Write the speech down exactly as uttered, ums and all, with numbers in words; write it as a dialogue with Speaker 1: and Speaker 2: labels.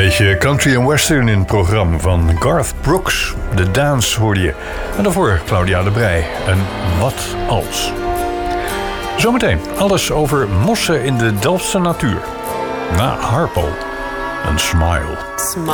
Speaker 1: Beetje country en western in het programma van Garth Brooks. De Dance hoorde je. En daarvoor Claudia de Breij. En Wat Als. Zometeen alles over mossen in de Delftse natuur. Na Harpo, een smile.